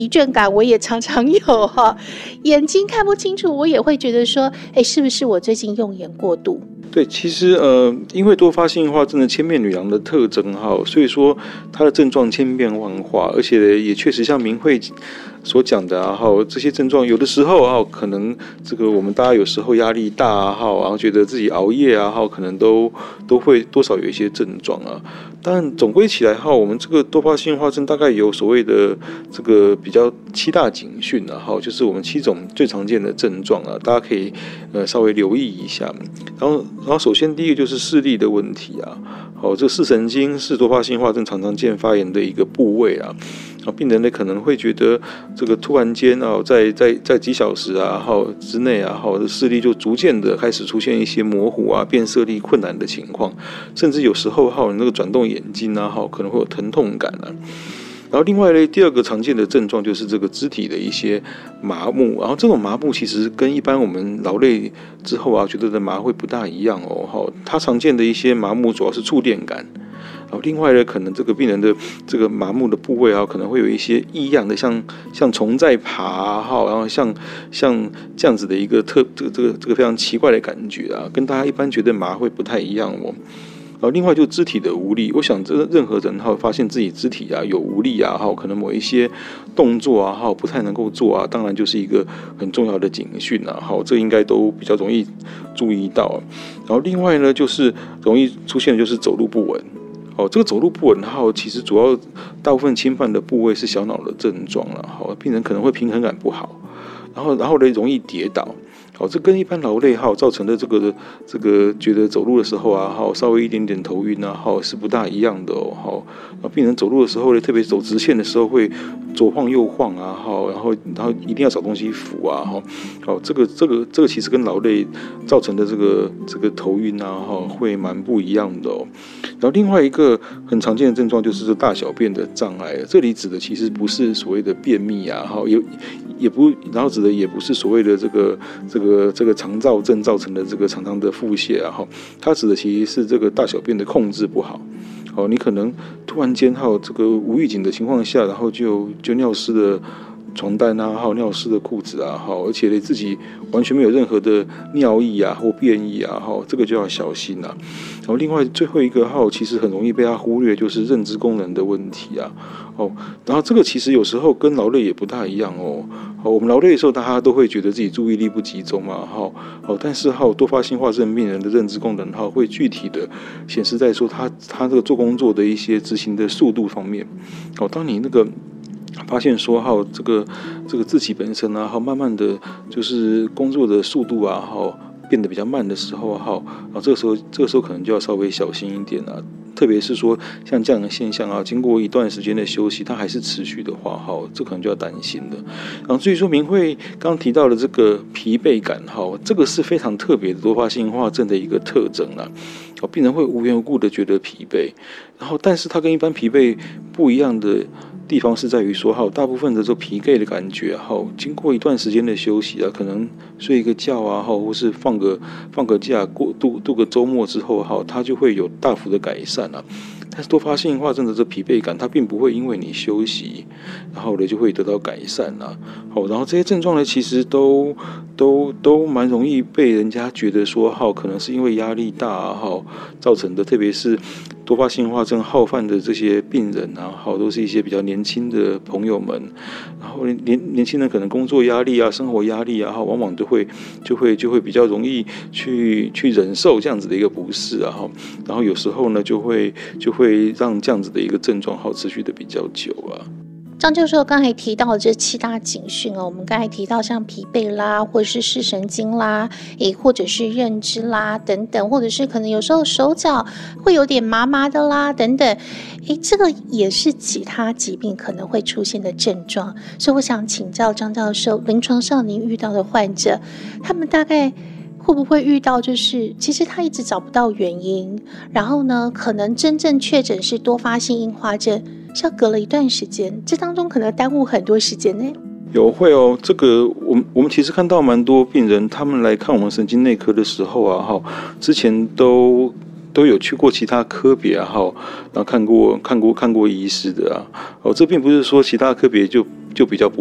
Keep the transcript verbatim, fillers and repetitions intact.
疲倦感我也常常有哈，眼睛看不清楚，我也会觉得说，哎，是不是我最近用眼过度？ 对，其实呃，因为多发性硬化症的千面女郎的特征哈，所以说它的症状千变万化，而且也确实像明慧所讲的啊，哈，这些症状有的时候啊，可能这个我们大家有时候压力大啊，哈，然后觉得自己熬夜啊，哈，可能都都会多少有一些症状啊。但总归起来哈，我们这个多发性硬化症大概有所谓的这个比较七大警讯啊，哈，就是我们七种最常见的症状啊，大家可以呃稍微留意一下。然后，然后首先第一个就是视力的问题啊，好，这视神经是多发性硬化症常常见发炎的一个部位啊。啊，病人呢可能会觉得这个突然间啊，在在在几小时啊，哈之内啊，哈视力就逐渐的开始出现一些模糊啊、辨色力困难的情况，甚至有时候哈那个转动眼睛啊，哈可能会有疼痛感啊。然后另外呢，第二个常见的症状就是这个肢体的一些麻木，然后这种麻木其实跟一般我们劳累之后啊觉得的麻会不大一样哦，哈，它常见的一些麻木主要是触电感。然后另外呢，可能这个病人的这个麻木的部位啊，可能会有一些异样的，像像虫在爬啊，然后像像这样子的一个特这个这个这个非常奇怪的感觉啊，跟大家一般觉得麻会不太一样哦。然后另外就是肢体的无力，我想这任何人哈发现自己肢体啊有无力啊，哈可能某一些动作啊哈不太能够做啊，当然就是一个很重要的警讯啊，好，这应该都比较容易注意到。然后另外呢，就是容易出现的就是走路不稳。哦，这个走路不稳号其实主要大部分侵犯的部位是小脑的症状了。好，病人可能会平衡感不好，然后然后呢容易跌倒。好，这跟一般劳累号造成的这个这个觉得走路的时候啊，好稍微一点点头晕啊，好是不大一样的哦。好，病人走路的时候呢，特别走直线的时候会左晃右晃啊，好，然后然后一定要找东西扶啊，好，好这个这个这个其实跟劳累造成的这个这个头晕啊，哈会蛮不一样的哦。然后另外一个很常见的症状就是这大小便的障碍，这里指的其实不是所谓的便秘啊，哈也也不，然后指的也不是所谓的这个这个这个肠燥症造成的这个常常的腹泻啊，哈，它指的其实是这个大小便的控制不好。好，你可能突然间哈这个无预警的情况下，然后就就尿湿了床单啊，还有尿湿的裤子啊，哈，而且呢自己完全没有任何的尿意啊或便意啊，哈，这个就要小心啊。然后另外最后一个号其实很容易被他忽略，就是认知功能的问题啊，哦，然后这个其实有时候跟劳累也不大一样哦。好，我们劳累的时候，大家都会觉得自己注意力不集中嘛，好，好，但是哈多发性硬化症病人的认知功能哈会具体的显示在说他他这个做工作的一些执行的速度方面。好，当你那个发现说哈这个这个自己本身啊，哈慢慢的就是工作的速度啊，哈变得比较慢的时候，哈，然后这个时候这个时候可能就要稍微小心一点啊。特别是说像这样的现象啊，经过一段时间的休息，它还是持续的话，哈，这可能就要担心了。然后至于说明慧刚提到的这个疲惫感，哈，这个是非常特别的多发性硬化症的一个特征啦。病人会无缘无故的觉得疲惫，然后但是它跟一般疲惫不一样的地方是在于说，哈，大部分的这疲惫的感觉，哈，经过一段时间的休息啊，可能睡一个觉啊，哈，或是放个放个假，过度度个周末之后，哈，它就会有大幅的改善啊。但是多发性硬化症的这疲惫感，它并不会因为你休息，然后呢就会得到改善啊。好，然后这些症状呢，其实都都都蛮容易被人家觉得说，哈，可能是因为压力大啊，哈造成的，特别是多发性硬化症好犯的这些病人啊，好都是一些比较年轻的朋友们，然后年年轻人可能工作压力啊、生活压力啊，往往都会就会就会比较容易去去忍受这样子的一个不适啊，然后有时候呢就会就会会让这样子的一个症状好持续的比较久啊。 张教授刚才提到这七大警讯哦，我们刚才提到像疲惫啦，或者是视神经啦，诶，或者是认知啦等等，或者是可能有时候手脚会有点麻麻的啦等等，诶，这个也是其他疾病可能会出现的症状。所以我想请教张教授，临床上您遇到的患者，他们大概会不会遇到就是其实他一直找不到原因，然后呢可能真正确诊是多发性硬化症是要隔了一段时间，这当中可能耽误很多时间呢？ 有会哦，这个我们我们其实看到蛮多病人，他们来看我们神经内科的时候啊，哈，之前都都有去过其他科别啊，哈，然后看过看过看过医师的啊，哦，这并不是说其他科别就就比较不